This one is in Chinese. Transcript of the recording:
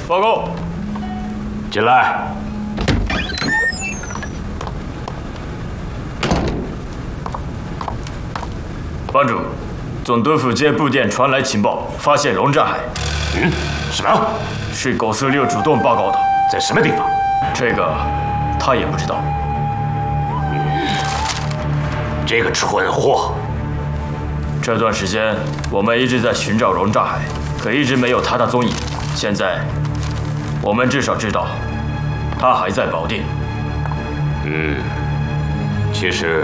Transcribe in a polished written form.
报告。 进来。 班主，总督府接部电传来情报，发现龙战海。 什么？ 是狗四六主动报告的。 在什么地方？ 这个他也不知道。 这个蠢货！ 这段时间我们一直在寻找龙战海，可一直没有他的踪影。现在，我们至少知道他还在保定。 其实